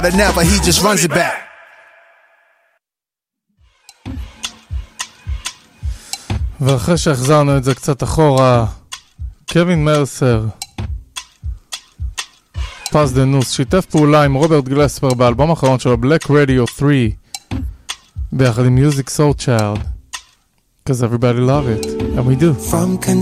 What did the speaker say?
But never, he just runs it back. ואחרי שהחזרנו את זה קצת אחורה, קווין מרסר, פס דנוס, שיתף פעולה עם רוברט גלספר באלבום האחרון שלו, Black Radio 3, ביחד עם Music Soul Child, because everybody love it, and we do.